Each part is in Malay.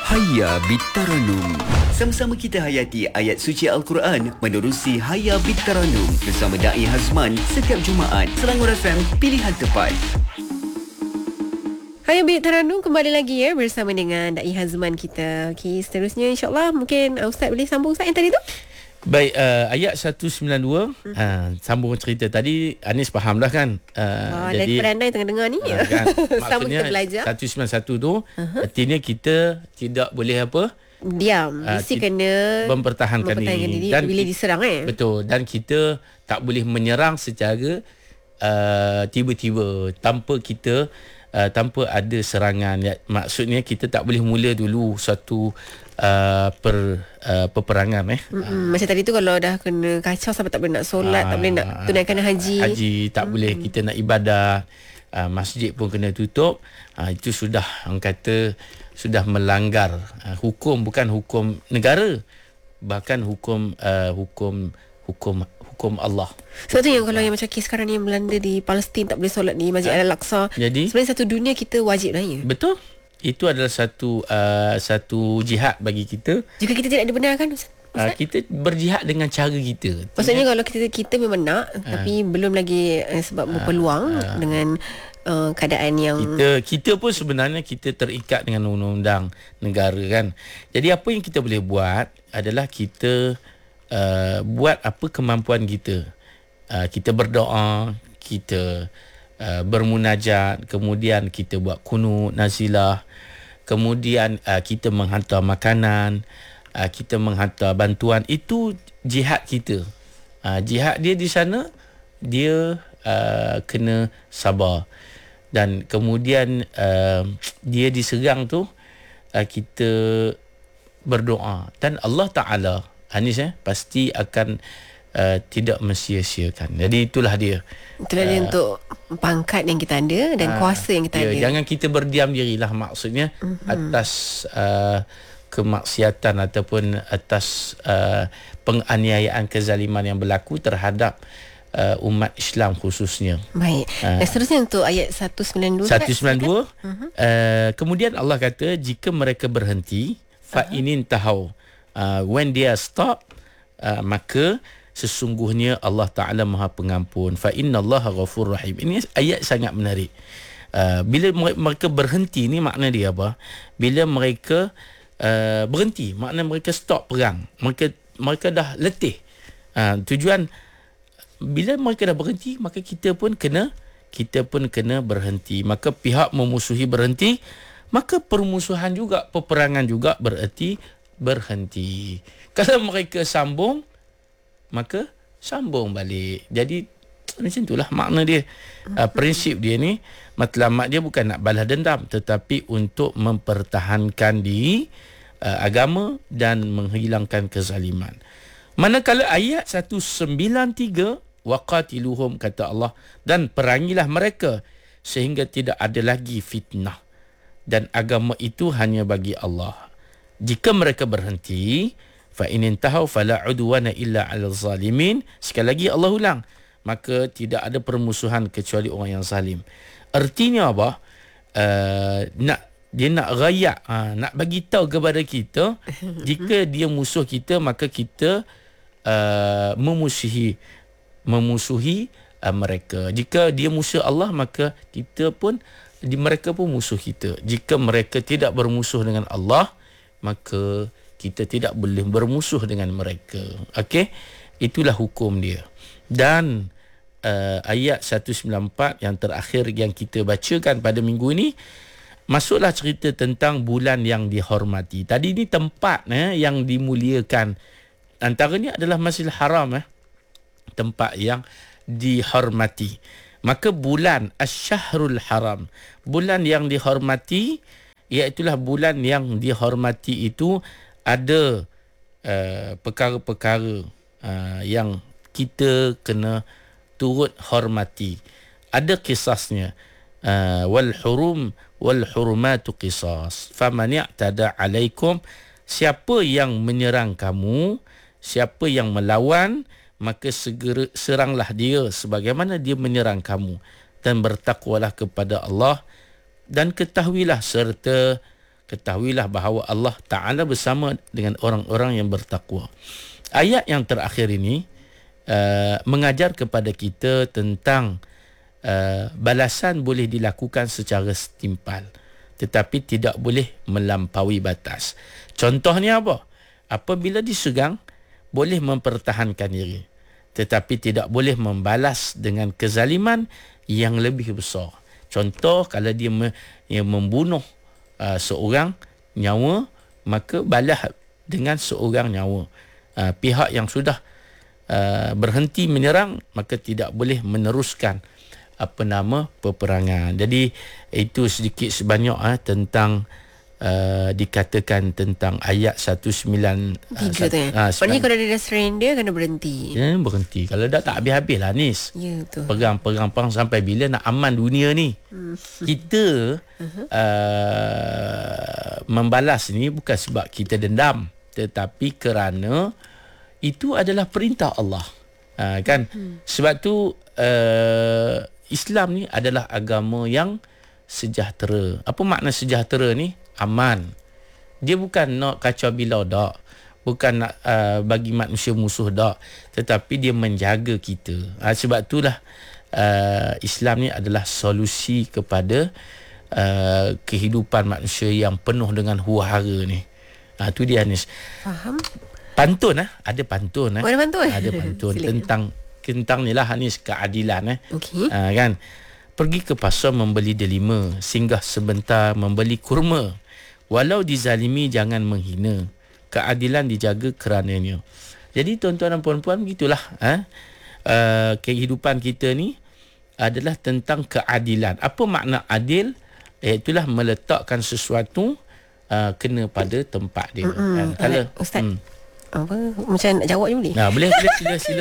Hayya Bittarannum. Sama-sama kita hayati ayat suci Al-Quran menerusi Hayya Bittarannum bersama Dai Hazman setiap Jumaat. Selangor FM, pilihan tepat. Hayya Bittarannum kembali lagi ya bersama dengan Dai Hazman kita. Okey, seterusnya insya-Allah mungkin Ustaz boleh sambung Ustaz yang tadi tu. Baik, ayat 192 sambung cerita tadi. Anis faham dah kan, jadi Perandai tengah dengar ni kan? sama kita belajar 191 tu artinya kita tidak boleh apa, diam, mesti kena mempertahankan diri dan bila diserang betul, dan kita tak boleh menyerang secara tiba-tiba tanpa ada serangan. Maksudnya kita tak boleh mula dulu satu peperangan macam tadi tu kalau dah kena kacau sampai tak boleh nak solat, tak boleh nak tunaikan haji tak boleh kita nak ibadah, masjid pun kena tutup, itu sudah orang kata sudah melanggar hukum, bukan hukum negara, bahkan hukum Allah. Sebab tu yang kalau yang macam kes sekarang ni yang melanda di Palestin, tak boleh solat di Masjid Al-Aqsa. Jadi sebenarnya satu dunia kita wajib raya. Betul. Itu adalah satu jihad bagi kita. Jika kita tidak dibenarkan Ustaz? Kita berjihad dengan cara kita. Maksudnya kalau kita memang nak tapi belum lagi sebab berpeluang dengan keadaan yang kita pun sebenarnya kita terikat dengan undang-undang negara kan. Jadi apa yang kita boleh buat adalah kita buat apa kemampuan kita. Kita berdoa, kita bermunajat, kemudian kita buat kunut, nazilah, kemudian kita menghantar makanan, kita menghantar bantuan. Itu jihad kita. Jihad dia di sana, dia kena sabar. Dan kemudian dia diserang tu, kita berdoa. Dan Allah Ta'ala, Anis pasti akan tidak mensia-siakan. Jadi itulah dia. Itulah dia untuk pangkat yang kita ada dan kuasa yang kita ada. Jangan kita berdiam dirilah, maksudnya atas kemaksiatan ataupun atas penganiayaan, kezaliman yang berlaku terhadap umat Islam khususnya. Baik. Dan seterusnya untuk ayat 192. Kemudian Allah kata, jika mereka berhenti, fa inin tahau, when they stop, maka sesungguhnya Allah Ta'ala Maha Pengampun. Fa innallaha ghafurur rahim. Ini ayat sangat menarik. Bila mereka berhenti ni makna dia apa? Bila mereka berhenti, makna mereka stop perang. Mereka dah letih. Tujuan bila mereka dah berhenti, maka kita pun kena berhenti. Maka pihak memusuhi berhenti, maka permusuhan juga, peperangan juga bererti berhenti. Kalau mereka sambung, maka sambung balik. Jadi macam itulah makna dia. Prinsip dia ni, matlamat dia bukan nak balas dendam, tetapi untuk mempertahankan diri, agama dan menghilangkan kezaliman. Manakala ayat 193, waqatiluhum, kata Allah, dan perangilah mereka sehingga tidak ada lagi fitnah dan agama itu hanya bagi Allah. Jika mereka berhenti, fa in intahau fala udwana illa 'alal zalimin. Sekali lagi Allah ulang, maka tidak ada permusuhan kecuali orang yang zalim. Artinya apa? Dia nak rayak, nak bagi tahu kepada kita, jika dia musuh kita, maka kita memusuhi mereka. Jika dia musuh Allah, maka mereka pun musuh kita. Jika mereka tidak bermusuh dengan Allah, maka kita tidak boleh bermusuh dengan mereka. Okey, itulah hukum dia. Dan ayat 194 yang terakhir yang kita bacakan pada minggu ini, masuklah cerita tentang bulan yang dihormati. Tadi ni tempat yang dimuliakan, antaranya adalah Masjidil Haram, tempat yang dihormati. Maka bulan Asy-Syahrul Haram, bulan yang dihormati, iaitulah bulan yang dihormati itu ada perkara-perkara yang kita kena turut hormati. Ada kisasnya. Wal hurumatu qisas. Faman i'tada 'alaikum, siapa yang menyerang kamu, siapa yang melawan, maka segera seranglah dia sebagaimana dia menyerang kamu, dan bertakwalah kepada Allah, dan ketahuilah serta ketahuilah bahawa Allah Ta'ala bersama dengan orang-orang yang bertakwa. Ayat yang terakhir ini mengajar kepada kita tentang balasan boleh dilakukan secara setimpal, tetapi tidak boleh melampaui batas. Contohnya apa? Apabila diserang, boleh mempertahankan diri, tetapi tidak boleh membalas dengan kezaliman yang lebih besar. Contoh, kalau dia membunuh seorang nyawa, maka balas dengan seorang nyawa. Pihak yang sudah berhenti menyerang, maka tidak boleh meneruskan peperangan. Jadi itu sedikit sebanyak tentang dikatakan tentang ayat 193 tu ya. Maksudnya kalau dia dah surrender kena berhenti. Berhenti. Kalau dah tak habis-habis lah Nis. Ya tu. Perang sampai bila nak aman dunia ni. Kita membalas ni bukan sebab kita dendam, tetapi kerana itu adalah perintah Allah. Kan? Sebab tu Islam ni adalah agama yang sejahtera. Apa makna sejahtera ni? Aman. Dia bukan nak kacau bilau dak, bukan nak bagi manusia musuh dak, tetapi dia menjaga kita. Sebab itulah Islam ni adalah solusi kepada kehidupan manusia yang penuh dengan huru-hara ni. Tu dia Anis. Faham? Pantun ada pantun. Oh, ada pantun? Ada pantun tentang ni lah Anis, keadilan. Okey. Kan? Pergi ke pasar membeli delima, singgah sebentar membeli kurma. Walau dizalimi jangan menghina, keadilan dijaga kerananya. Jadi tuan-tuan dan puan-puan, begitulah kehidupan kita ni adalah tentang keadilan. Apa makna adil? Itulah meletakkan sesuatu kena pada tempat dia. Kalau Ustaz, apa macam nak jawab je boleh? Boleh sila.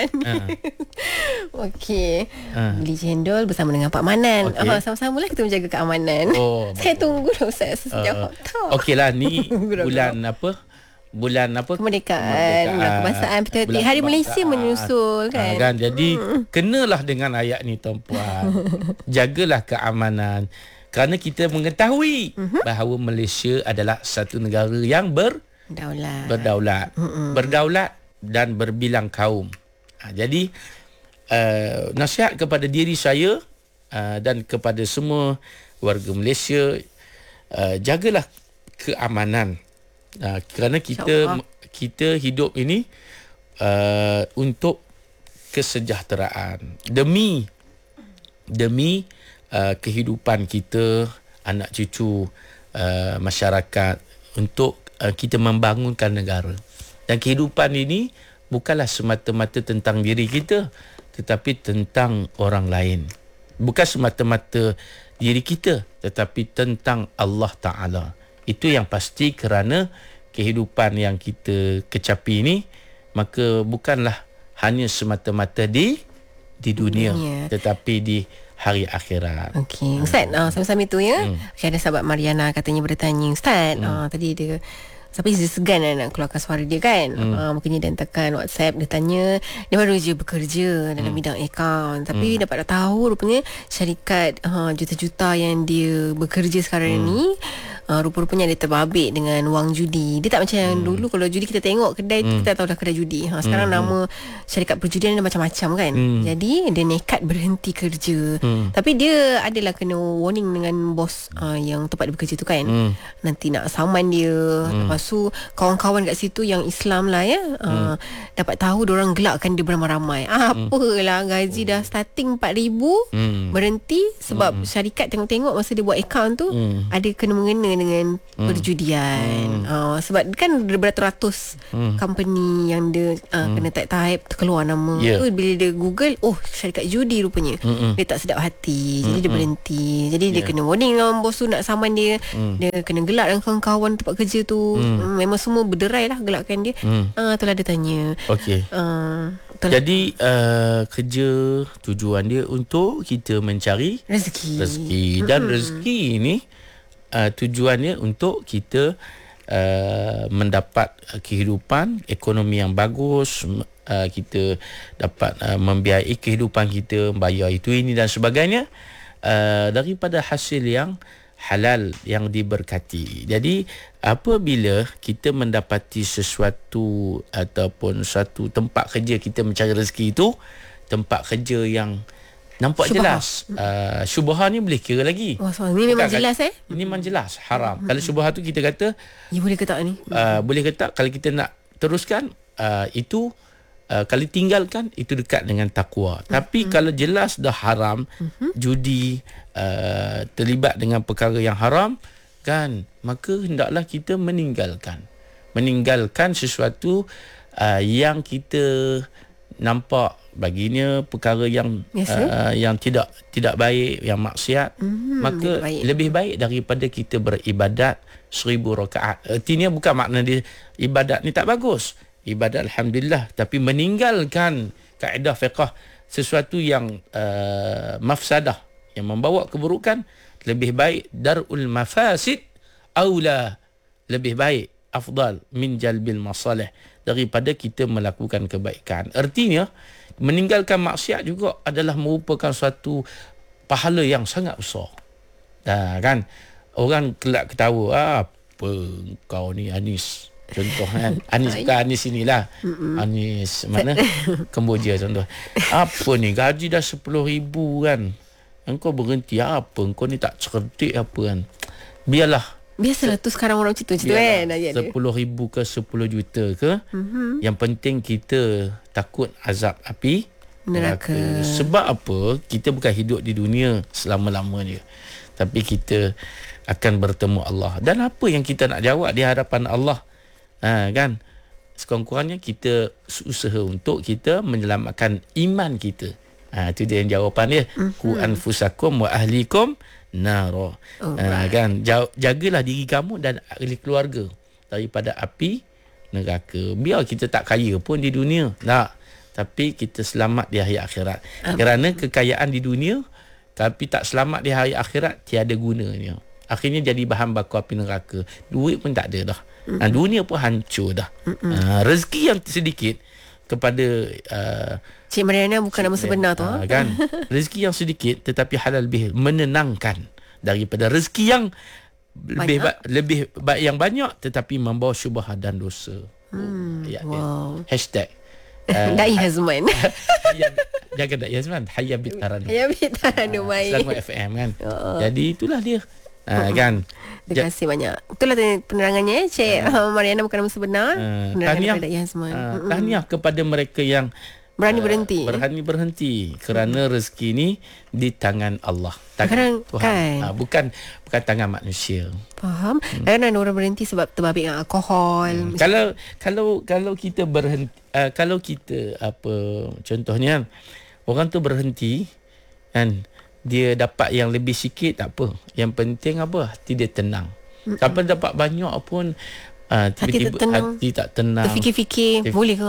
Okey. Beli cendol bersama dengan Pak Manan. Okay. Sama-sama lah kita menjaga keamanan. Saya tunggu dah Ustaz sejauh. Okeylah, ni bulan apa? Bulan apa? Kemerdekaan. Kebangsaan Patriotik. Hari Malaysia menyusul kan. Kan, jadi kenalah dengan ayat ni tuan-puan. Jagalah keamanan. Kerana kita mengetahui bahawa Malaysia adalah satu negara yang berdaulat, berdaulat dan berbilang kaum. Jadi nasihat kepada diri saya dan kepada semua warga Malaysia, jagalah keamanan, kerana kita hidup ini untuk kesejahteraan, demi kehidupan kita, anak cucu, masyarakat, untuk kita membangunkan negara. Dan kehidupan ini bukanlah semata-mata tentang diri kita, tetapi tentang orang lain. Bukan semata-mata diri kita, tetapi tentang Allah Ta'ala. Itu yang pasti, kerana kehidupan yang kita kecapi ini, maka bukanlah hanya semata-mata di dunia, tetapi di hari akhirat. Okey, Ustaz, sama-sama itu ya. Ada sahabat Mariana katanya bertanya, Ustaz, tadi dia sampai dia segan nak keluarkan suara dia kan. Makanya dia hantarkan WhatsApp, dia tanya, dia baru je bekerja dalam bidang akaun, tapi dapat tahu rupanya syarikat juta-juta yang dia bekerja sekarang ni rupa-rupanya dia terbabit dengan wang judi. Dia tak macam yang dulu, kalau judi kita tengok kedai tu, kita tahu dah kedai judi. Sekarang nama syarikat perjudian ada macam-macam kan. Jadi dia nekat berhenti kerja. Tapi dia adalah kena warning dengan bos yang tempat dia bekerja tu kan. Nanti nak saman dia. Lepas tu kawan-kawan kat situ yang Islam lah ya, dapat tahu diorang gelakkan dia beramai-ramai. Apalah, gaji dah starting 4,000 berhenti sebab syarikat tengok-tengok masa dia buat akaun tu ada kena mengena dengan perjudian. Sebab kan ada beratus-ratus company yang dia kena type terkeluar nama. Bila dia Google, syarikat judi rupanya. Dia tak sedap hati, jadi dia berhenti. Jadi dia kena warning dengan bos tu nak saman dia. Dia kena gelak dengan kawan-kawan tempat kerja tu. Memang semua berderai lah gelakkan dia. Itulah dia tanya. Okey. Jadi kerja tujuan dia untuk kita mencari rezeki. Dan rezeki ini tujuannya untuk kita mendapat kehidupan ekonomi yang bagus, kita dapat membiayai kehidupan kita, bayar itu ini dan sebagainya, daripada hasil yang halal yang diberkati. Jadi apabila kita mendapati sesuatu ataupun suatu tempat kerja kita mencari rezeki itu, tempat kerja yang nampak Syubhah. jelas. Syubhah ni boleh kira lagi. Wah, ini memang Bukan, jelas Ini memang jelas haram. Kalau syubhah tu kita kata Ya boleh ke tak ni? boleh ke tak, kalau kita nak teruskan itu kalau tinggalkan itu dekat dengan takwa. Tapi kalau jelas dah haram, judi, terlibat dengan perkara yang haram kan, maka hendaklah kita meninggalkan sesuatu yang kita nampak baginya perkara yang yang tidak baik, yang maksiat, maka lebih baik daripada kita beribadat 1000 rakaat. Artinya bukan makna dia ibadat ni tak bagus. Ibadat alhamdulillah, tapi meninggalkan kaedah fiqh sesuatu yang mafsadah, yang membawa keburukan, lebih baik darul mafasid aula, lebih baik afdal min jalbil masalih, daripada kita melakukan kebaikan. Artinya meninggalkan maksiat juga adalah merupakan suatu pahala yang sangat besar. Kan orang kelak ketawa, apa kau ni Anis, contoh kan. Anis bukan Anis inilah. Anis mana? Kemboja contoh. Apa ni gaji dah 10,000 kan. Engkau berhenti apa? Engkau ni tak cerdik apa kan. Biasalah tu sekarang orang cerita kan. 10,000 ke 10 juta ke. Yang penting kita takut azab api neraka. Sebab apa? Kita bukan hidup di dunia selama-lamanya, tapi kita akan bertemu Allah. Dan apa yang kita nak jawab di hadapan Allah, kan? Sekurang-kurangnya kita usaha untuk kita menyelamatkan iman kita. Itu dia yang jawapan dia. Ku anfusakum wa ahlikum nara. Kan? Jagalah diri kamu dan ahli keluarga daripada api neraka. Biar kita tak kaya pun di dunia, tapi kita selamat di hari akhirat. Kerana kekayaan di dunia tapi tak selamat di hari akhirat, tiada gunanya. Akhirnya jadi bahan baku api neraka. Duit pun tak ada dah. Dunia pun hancur dah. Rezeki yang sedikit kepada Cik Mariana bukan nama sebenar tu. Kan? Rezeki yang sedikit tetapi halal lebih menenangkan daripada rezeki yang lebih baik yang banyak tetapi membawa syubhat dan dosa. Wow. Hashtag Dai Hazman. Jaga Dai Hazman, Hayya Bitaranum. Ya Bitaranum baik. Selangor FM kan. Jadi itulah dia. Kan. Terima kasih banyak. Itulah penerangannya Cik Mariana bukan nama sebenar. Tahniah Dai Hazman. Tahniah kepada mereka yang berani berhenti kerana rezeki ni di tangan Allah, tangan Tuhan, kan? bukan tangan manusia. Faham? Kadang-kadang orang berhenti sebab terbabit dengan alkohol. Kalau kita berhenti, kalau kita contohnya orang tu berhenti kan, dia dapat yang lebih sikit tak apa, yang penting hati dia tenang. Sampai dapat banyak pun tiba-tiba hati tak tenang, terfikir-fikir boleh ke?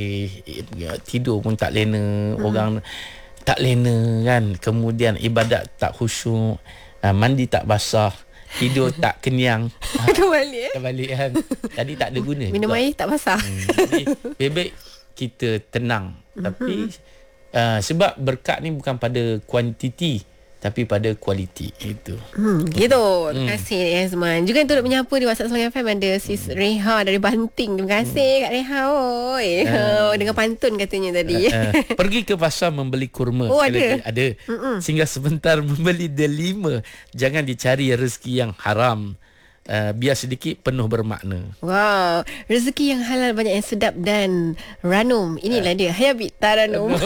Tidur pun tak lena, orang tak lena kan. Kemudian ibadat tak khusyuk, mandi tak basah, tidur tak kenyang. Kebalik kan. Jadi tak ada guna. Minum air tak basah. Jadi lebih kita tenang. Tapi sebab berkat ni bukan pada kuantiti tapi pada kualiti itu. Gitu. Terima kasih Azman. Juga untuk menyapa di WhatsApp Selangor FM ada Sis Reha dari Banting. Terima kasih Kak Reha. Dengan pantun katanya tadi. Pergi ke pasar membeli kurma. Ada. Singgah sebentar membeli delima. Jangan dicari rezeki yang haram. Biar sedikit penuh bermakna. Wow, rezeki yang halal banyak yang sedap dan ranum. Inilah dia Hayabit Taranum.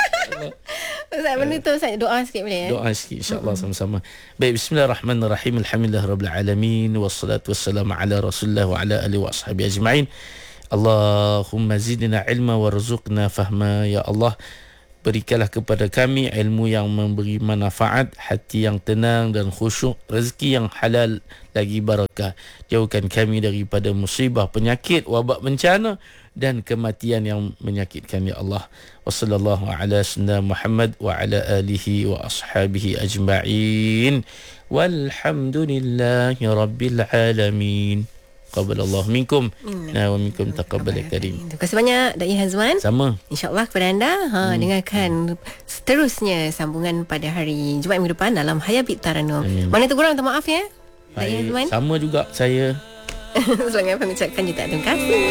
Ustaz menutup Ustaz doa sikit boleh Doa sikit insya-Allah sama-sama. Baik, bismillahirrahmanirrahim. Alhamdulillah rabbil alamin wassalatu wassalamu ala Rasulillah wa ala alihi washabihi ajma'in. Allahumma zidna ilma warzuqna fahma. Ya Allah, berikanlah kepada kami ilmu yang memberi manfaat, hati yang tenang dan khusyuk, rezeki yang halal lagi barakah. Jauhkan kami daripada musibah, penyakit, wabak bencana dan kematian yang menyakitkan ya Allah. Wassallallahu ala sayyidina Muhammad wa ala alihi wa ashabihi ajma'in. Walhamdulillahi rabbil alamin. taqabbalallahu minkum wa minkum taqabbal karim. Terima kasih banyak Dai Hazwan. Sama. InsyaAllah kepada anda dengarkan seterusnya sambungan pada hari Jumaat minggu depan dalam Hayabit Taranum. Mana tu kurang, minta maaf ya Dai Hazwan. Sama juga saya. Selamat mengucapkan jutaan terima kasih.